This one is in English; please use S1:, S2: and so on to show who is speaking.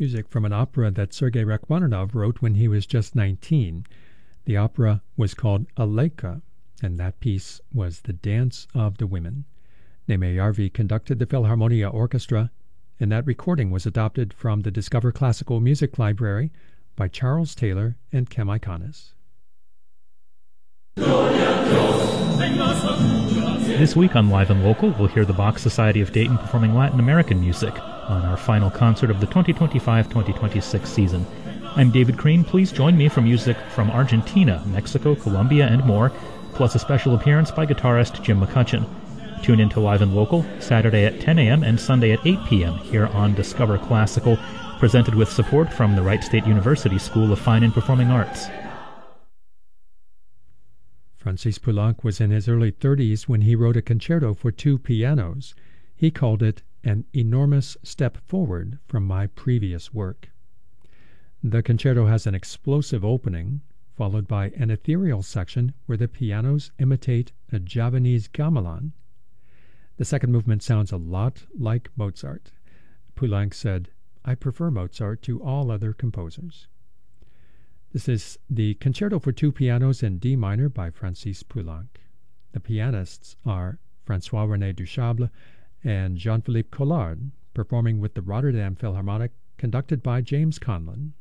S1: music from an opera that Sergei Rachmaninoff wrote when he was just 19. The opera was called Aleka, and that piece was The Dance of the Women. Neeme Järvi conducted the Philharmonia Orchestra, and that recording was adopted from the Discover Classical Music Library by Charles Taylor and Kem Ikonis.
S2: This week on Live and Local, we'll hear the Bach Society of Dayton performing Latin American music on our final concert of the 2025-2026 season. I'm David Crean. Please join me for music from Argentina, Mexico, Colombia, and more, plus a special appearance by guitarist Jim McCutcheon. Tune in to Live and Local, Saturday at 10 a.m. and Sunday at 8 p.m. here on Discover Classical, presented with support from the Wright State University School of Fine and Performing Arts.
S1: Francis Poulenc was in his early 30s when he wrote a concerto for two pianos. He called it an enormous step forward from my previous work. The concerto has an explosive opening, followed by an ethereal section where the pianos imitate a Javanese gamelan. The second movement sounds a lot like Mozart. Poulenc said, "I prefer Mozart to all other composers." This is the Concerto for Two Pianos in D minor by Francis Poulenc. The pianists are François-René Duchâble and Jean-Philippe Collard, performing with the Rotterdam Philharmonic, conducted by James Conlon.